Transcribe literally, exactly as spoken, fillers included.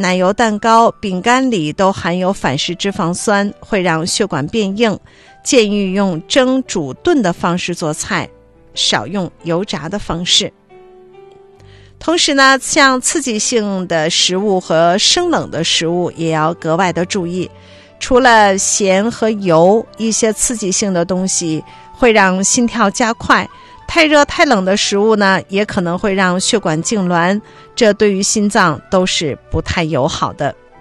奶油蛋糕、饼干里都含有反式脂肪酸，会让血管变硬，建议用蒸、煮、炖的方式做菜，少用油炸的方式。同时呢，像刺激性的食物和生冷的食物也要格外的注意。除了咸和油，一些刺激性的东西会让心跳加快，太热太冷的食物呢，也可能会让血管痉挛，这对于心脏都是不太友好的。